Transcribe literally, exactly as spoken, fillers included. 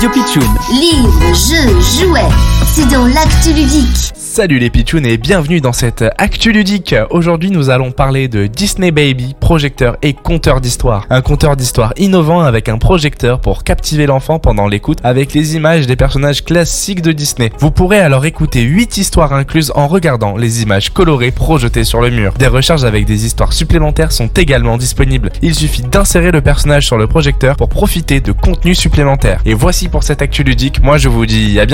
Pitchoun. Livres, jeux, jouets, c'est dans l'actu ludique. Salut les Pitchouns et bienvenue dans cette actu ludique. Aujourd'hui nous allons parler de Disney Baby, projecteur et conteur d'histoire. Un conteur d'histoire innovant avec un projecteur pour captiver l'enfant pendant l'écoute avec les images des personnages classiques de Disney. Vous pourrez alors écouter huit histoires incluses en regardant les images colorées projetées sur le mur. Des recharges avec des histoires supplémentaires sont également disponibles. Il suffit d'insérer le personnage sur le projecteur pour profiter de contenu supplémentaire. Et voici pour cette actu ludique, moi je vous dis à bientôt.